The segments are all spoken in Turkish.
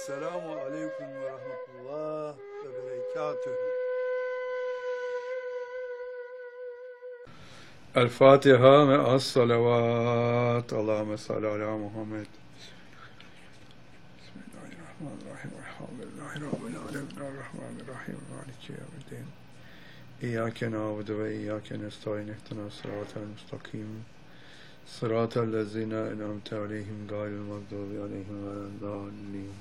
Selamun Aleyküm ve Rahmetullah ve Berekatühü. El Fatiha ve as-salavat. Allahümme salli ala Muhammed. Bismillahirrahmanirrahim. Elhamdülillahi Rabbil alemin. Errahmanirrahim. Maliki yevmiddin. İyyâke na'budu ve iyyâke nestaîn. İhdina sıratal mustakim. Sıratal lezîne en'amte aleyhim gâyril mağdûbi aleyhim veleddâllîn.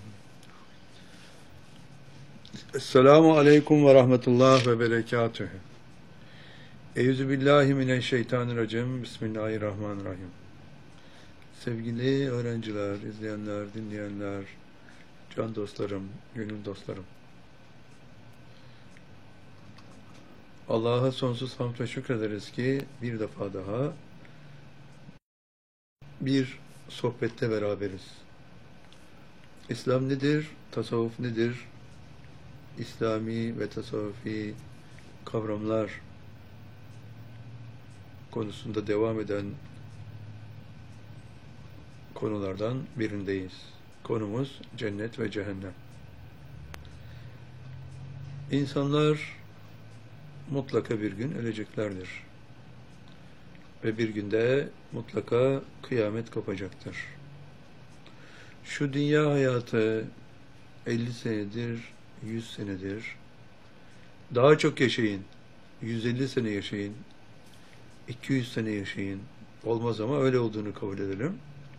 Esselamu aleyküm ve rahmetullah ve berekatühü. Euzubillahimineşşeytanirracim. Bismillahirrahmanirrahim. Sevgili öğrenciler, izleyenler, dinleyenler, can dostlarım, gönül dostlarım. Allah'a sonsuz hamd ve şükrederiz ki bir defa daha bir sohbette beraberiz. İslam nedir? Tasavvuf nedir? İslami ve tasavvufi kavramlar konusunda devam eden konulardan birindeyiz. Konumuz cennet ve cehennem. İnsanlar mutlaka bir gün öleceklerdir. Ve bir günde mutlaka kıyamet kopacaktır. Şu dünya hayatı 50 senedir, 100 senedir. Daha çok yaşayın. 150 sene yaşayın. 200 sene yaşayın. Olmaz ama öyle olduğunu kabul edelim.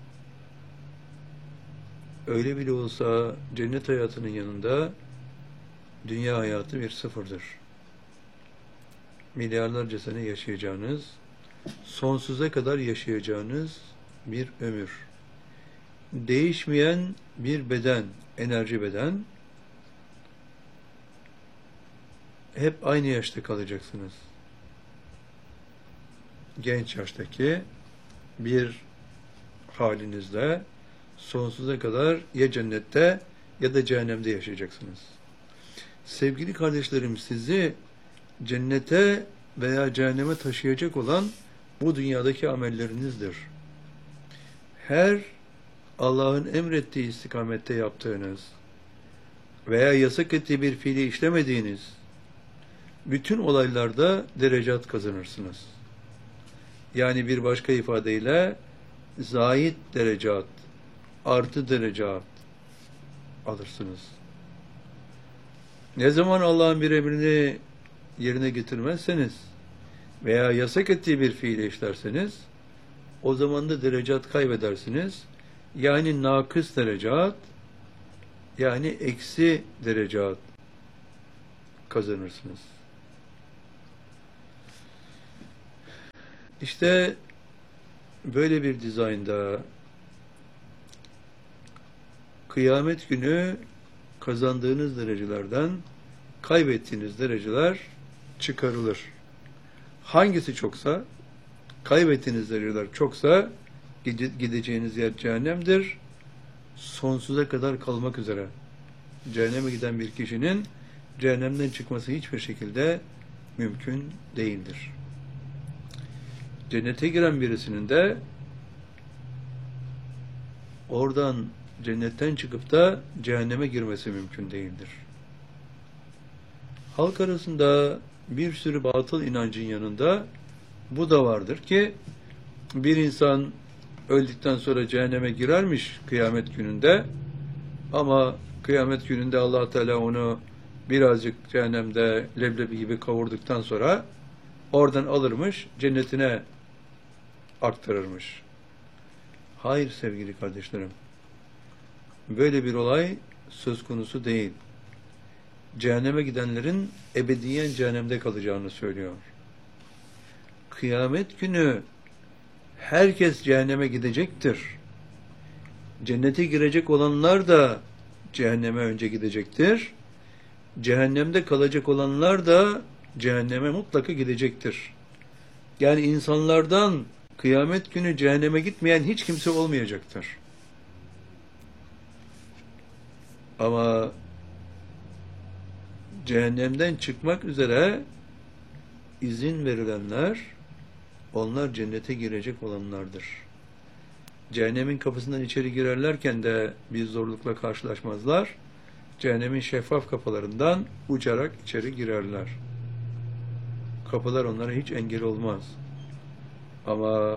Öyle bile olsa cennet hayatının yanında dünya hayatı bir sıfırdır. Milyarlarca sene yaşayacağınız, sonsuza kadar yaşayacağınız bir ömür. Değişmeyen bir beden, enerji beden. Hep aynı yaşta kalacaksınız. Genç yaştaki bir halinizle sonsuza kadar ya cennette ya da cehennemde yaşayacaksınız. Sevgili kardeşlerim, sizi cennete veya cehenneme taşıyacak olan bu dünyadaki amellerinizdir. Her Allah'ın emrettiği istikamette yaptığınız veya yasak ettiği bir fiili işlemediğiniz bütün olaylarda derecat kazanırsınız. Yani bir başka ifadeyle zahid derecat, artı derecat alırsınız. Ne zaman Allah'ın bir emrini yerine getirmezseniz veya yasak ettiği bir fiili işlerseniz o zaman da derecat kaybedersiniz. Yani nakıs derecat, yani eksi derecat kazanırsınız. İşte böyle bir dizaynda kıyamet günü kazandığınız derecelerden kaybettiğiniz dereceler çıkarılır. Hangisi çoksa, kaybettiğiniz dereceler çoksa gideceğiniz yer cehennemdir. Sonsuza kadar kalmak üzere. Cehenneme giden bir kişinin cehennemden çıkması hiçbir şekilde mümkün değildir. Cennete giren birisinin de oradan cennetten çıkıp da cehenneme girmesi mümkün değildir. Halk arasında bir sürü batıl inancın yanında bu da vardır ki bir insan öldükten sonra cehenneme girermiş kıyamet gününde ama kıyamet gününde Allah Teala onu birazcık cehennemde leblebi gibi kavurduktan sonra oradan alırmış, cennetine aktarırmış. Hayır sevgili kardeşlerim. Böyle bir olay söz konusu değil. Cehenneme gidenlerin ebediyen cehennemde kalacağını söylüyor. Kıyamet günü herkes cehenneme gidecektir. Cennete girecek olanlar da cehenneme önce gidecektir. Cehennemde kalacak olanlar da cehenneme mutlaka gidecektir. Yani insanlardan kıyamet günü cehenneme gitmeyen hiç kimse olmayacaktır. Ama cehennemden çıkmak üzere izin verilenler, onlar cennete girecek olanlardır. cehennemin kapısından içeri girerlerken de bir zorlukla karşılaşmazlar. Cehennemin şeffaf kapılarından uçarak içeri girerler. Kapılar onlara hiç engel olmaz. Ama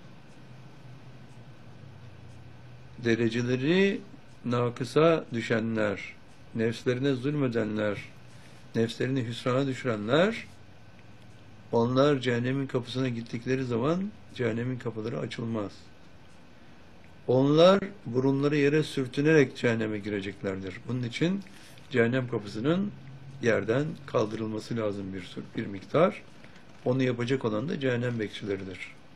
dereceleri nakısa düşenler, nefslerine zulmedenler, nefslerini hüsrana düşürenler, onlar cehennemin kapısına gittikleri zaman cehennemin kapıları açılmaz. Onlar burunları yere sürtünerek cehenneme gireceklerdir. Bunun için cehennem kapısının yerden kaldırılması lazım bir miktar. Onu yapacak olan da cehennem bekçileridir.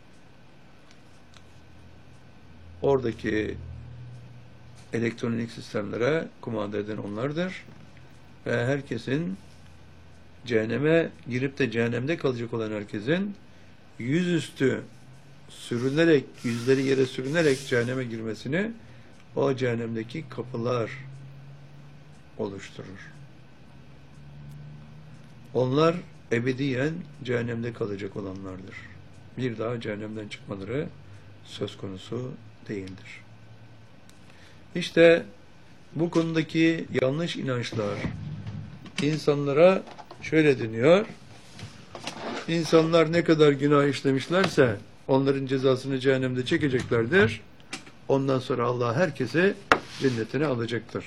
Oradaki elektronik sistemlere kumanda eden onlardır. Ve herkesin cehenneme girip de cehennemde kalacak olan herkesin yüzüstü sürünerek, yüzleri yere sürünerek cehenneme girmesini o cehennemdeki kapılar oluşturur. Onlar ebediyen cehennemde kalacak olanlardır. Bir daha cehennemden çıkmaları söz konusu değildir. İşte bu konudaki yanlış inançlar insanlara şöyle deniyor: İnsanlar ne kadar günah işlemişlerse onların cezasını cehennemde çekeceklerdir. Ondan sonra Allah herkese cennetine alacaktır.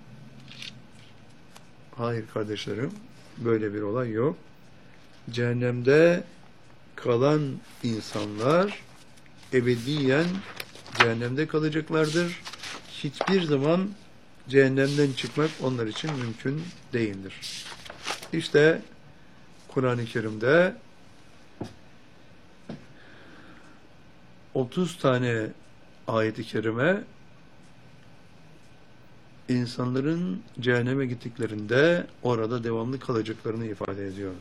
Hayır kardeşlerim, böyle bir olay yok. Cehennemde kalan insanlar ebediyen cehennemde kalacaklardır. Hiçbir zaman cehennemden çıkmak onlar için mümkün değildir. İşte Kur'an-ı Kerim'de 30 tane ayet-i kerime insanların cehenneme gittiklerinde orada devamlı kalacaklarını ifade ediyor.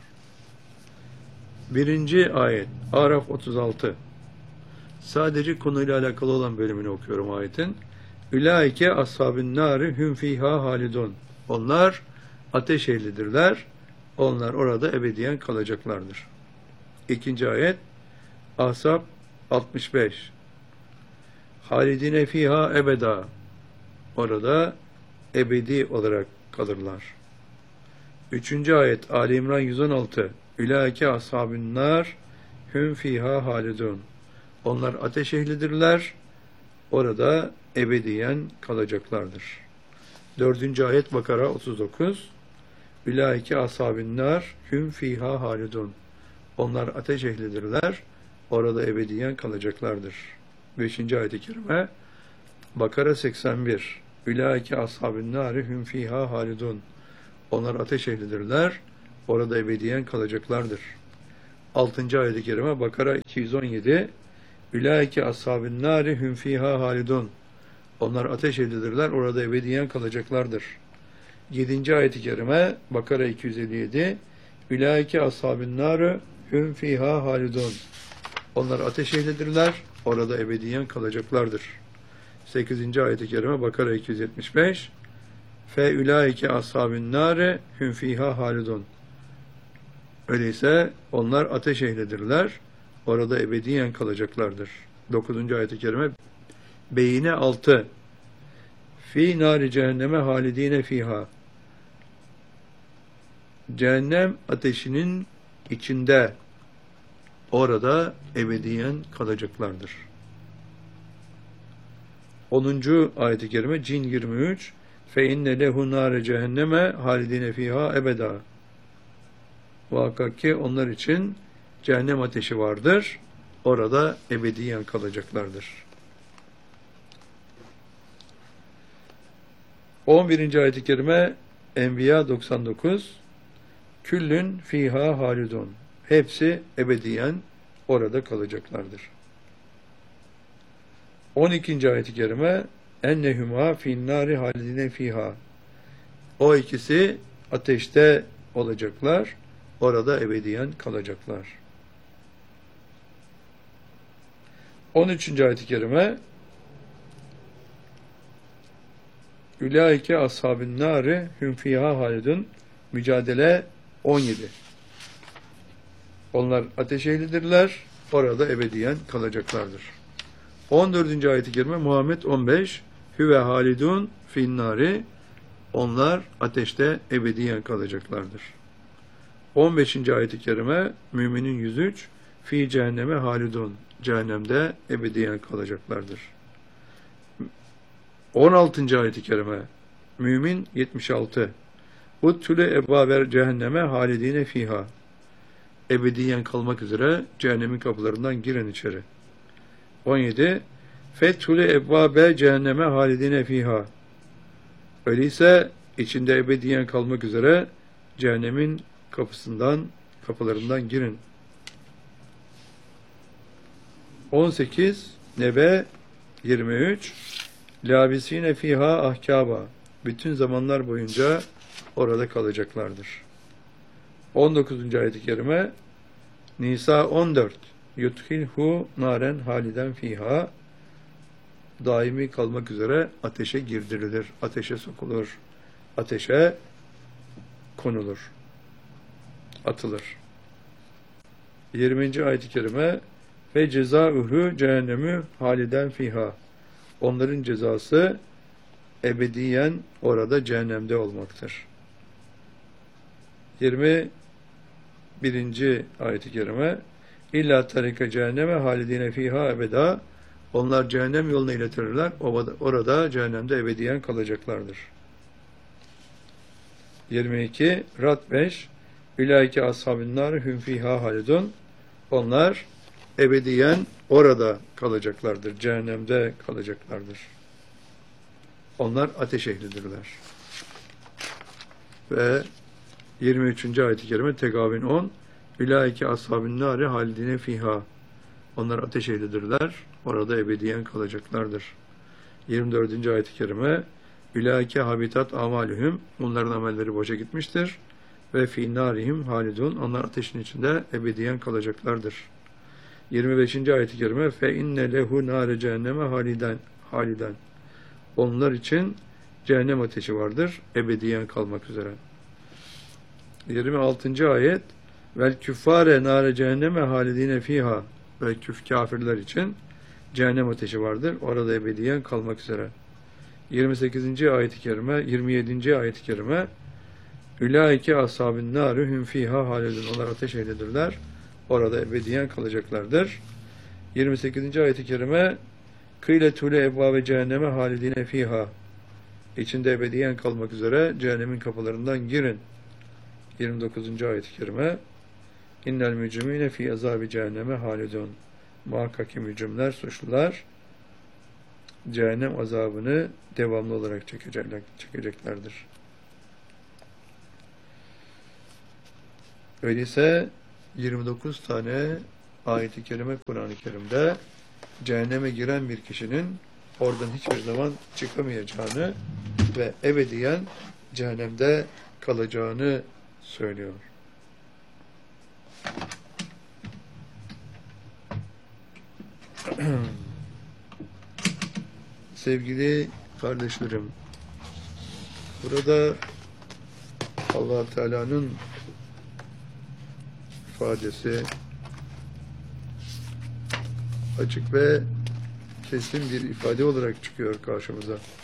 Birinci ayet, Araf 36. Sadece konuyla alakalı olan bölümünü okuyorum ayetin. Ülaike ashabün nâri hüm fîhâ halidun. Onlar ateş ehlidirler. Onlar orada ebediyen kalacaklardır. İkinci ayet, Ahzab 65. Halidine fîhâ ebeda. Orada ebedi olarak kalırlar. Üçüncü ayet, Ali İmran 116. Ülaike ashabün nâr hüm fîhâ halidun. Onlar ateş ehlidirler. Orada ebediyen kalacaklardır. Dördüncü ayet, Bakara 39. Ülaike ashabün nâr hüm fîhâ halidun. Onlar ateş ehlidirler. Orada ebediyen kalacaklardır. Beşinci ayet-i kerime, Bakara 81. Ülaike ashabün nâri hüm fîhâ halidun. Onlar ateş ehlidirler. Orada ebediyen kalacaklardır. Altıncı ayet-i kerime, Bakara 217. Ülaike ashabün nâri hüm fîhâ halidun. Onlar ateş ehlidirler. Orada ebediyen kalacaklardır. Yedinci ayet-i kerime, Bakara 257. Ülaike ashabün nâri hüm fîhâ halidun. Onlar ateş ehlidirler. Orada ebediyen kalacaklardır. 8. ayet-i kerime, Bakara 275. Fe ülaike ashabün nâre hüm fîhâ halidun. Öyleyse onlar ateş ehlidirler. Orada ebediyen kalacaklardır. 9. ayet-i kerime, Beyine 6. Fî nâri cehenneme halidîne fîhâ. Cehennem ateşinin içinde orada ebediyen kalacaklardır. 10. ayet-i kerime, Cin 23. Fe inne lehu nâre cehenneme halidine fîhâ ebeda. Muhakkak ki onlar için cehennem ateşi vardır. Orada ebediyen kalacaklardır. 11. ayet-i kerime, Enbiya 99. Küllün fîhâ halidun. Hepsi ebediyen orada kalacaklardır. 12. ayet-i kerime, ennehuma finnâri halidine fîhâ. O ikisi ateşte olacaklar, orada ebediyen kalacaklar. 13. ayet-i kerime, Ülaike ashabün nâri hüm fîhâ halidun. Mücadele 17. Onlar ateş ehlidirler, orada ebediyen kalacaklardır. 14. ayet-i kerime Muhammed 15 Hüve halidun finnari, onlar ateşte ebediyen kalacaklardır. 15. ayet-i kerime Müminin 103 Fi cehenneme halidun, cehennemde ebediyen kalacaklardır. 16. ayet-i kerime Mümin 76 Uttule ebvaber cehenneme halidine fiha, ebediyen kalmak üzere cehennemin kapılarından girin içeri. 17 Fethule ebvabe cehenneme halidine fiha, öyleyse içinde ebediyen kalmak üzere cehennemin kapılarından girin. 18 Nebe 23 Labisine fiha ahkaba, bütün zamanlar boyunca orada kalacaklardır. 19. ayet-i kerime Nisa 14 Yudhilhu naren haliden fiha, daimi kalmak üzere ateşe girdirilir, ateşe sokulur, ateşe konulur, atılır. 20. ayet-i kerime ve cezauhu cehennemü haliden fiha, onların cezası ebediyen orada cehennemde olmaktır. 21. ayet-i kerime İlla tarika cehenneme halidine fiha ebeda, onlar cehennem yoluna iletirler, orada cehennemde ebediyen kalacaklardır. 22. Rad 5 Ülaike ashabın nar hum fiha halidun, onlar ebediyen orada kalacaklardır, cehennemde kalacaklardır. Onlar ateş ehlidirler. Ve 23. ayet-i kerime Tegabin 10 Ülaike ashabın nâri halidine fiha, onlar ateş ehlidirler, orada ebediyen kalacaklardır. 24. ayet-i kerime Ülaike habitat amalühüm, onların amelleri boşa gitmiştir. Ve fî nârihim halidun, onlar ateşin içinde ebediyen kalacaklardır. 25. ayet-i kerime fe inne lehu nâre cehenneme haliden, onlar için cehennem ateşi vardır, ebediyen kalmak üzere. 26. ayet vel küffâre nâre cehenneme halidine fiha, ve kafirler için cehennem ateşi vardır, orada ebediyen kalmak üzere. 28. ayet-i kerime 27. ayet-i kerime Ülaike ashabın nâri hum fiha halidun, onlar ateş ehlidirler, orada ebediyen kalacaklardır. 28. ayet-i kerime Kıyletule ebvâbe cehenneme halidine fiha, içinde ebediyen kalmak üzere cehennemin kapılarından girin. 29. ayet-i kerime İnnel mücrimine fi azâbi cehenneme halidun, muhakkak ki mücrimler, suçlular cehennem azabını devamlı olarak çekeceklerdir. Öyleyse 29 tane ayet-i kerime Kur'an-ı Kerim'de cehenneme giren bir kişinin oradan hiçbir zaman çıkamayacağını ve ebediyen cehennemde kalacağını söylüyor. Sevgili kardeşlerim, burada Allah Teala'nın ifadesi açık ve kesin bir ifade olarak çıkıyor karşımıza.